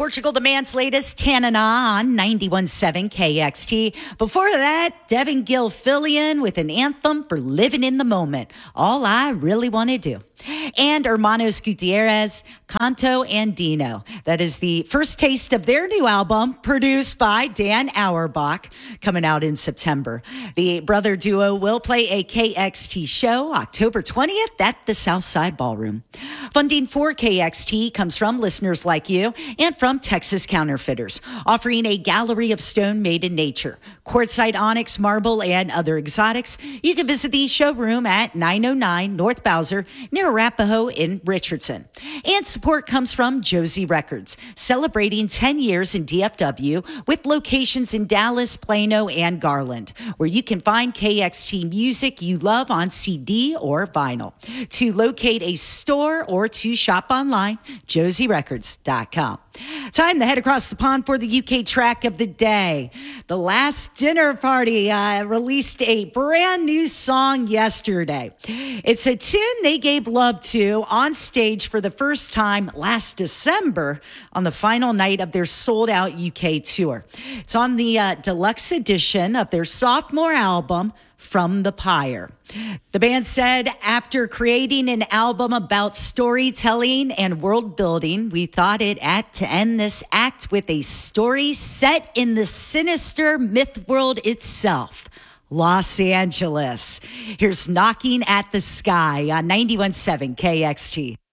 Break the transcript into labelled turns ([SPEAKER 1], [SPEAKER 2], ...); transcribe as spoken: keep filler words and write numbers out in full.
[SPEAKER 1] Portugal the Man's latest, Tanana on ninety-one point seven K X T. Before that, Devin Gilfillian with an anthem for living in the moment. All I really want to do. And Hermanos Gutierrez, Canto Andino. That is the first taste of their new album, produced by Dan Auerbach, coming out in September. The brother duo will play a K X T show October twentieth at the Southside Ballroom. Funding for K X T comes from listeners like you and from Texas Counterfeiters, offering a gallery of stone made in nature, quartzite, onyx, marble, and other exotics. You can visit the showroom at nine oh nine North Bowser near Arapahoe in Richardson. And support comes from Josie Records, celebrating ten years in D F W with locations in Dallas, Plano, and Garland, where you can find K X T music you love on C D or vinyl. To locate a store or to shop online, josie records dot com. Time to head across the pond for the U K track of the day. The Last Dinner Party uh, released a brand new song yesterday. It's a tune they gave love to on stage for the first time last December on the final night of their sold-out U K tour. It's on the uh, deluxe edition of their sophomore album, From the Pyre. The band said, after creating an album about storytelling and world building, we thought it had to end this act with a story set in the sinister myth world itself, Los Angeles. Here's Knocking at the Sky on ninety-one point seven K X T.